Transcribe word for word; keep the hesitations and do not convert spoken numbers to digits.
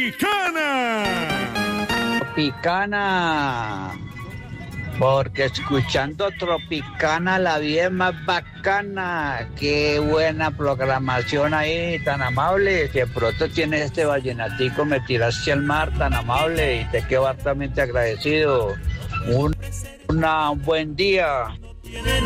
Tropicana. Tropicana. Porque escuchando Tropicana la vida es más bacana. Qué buena programación ahí, tan amable. Si de pronto tienes este vallenatico, me tiraste al mar, tan amable, y te quedo hartamente agradecido. Un, una, un buen día.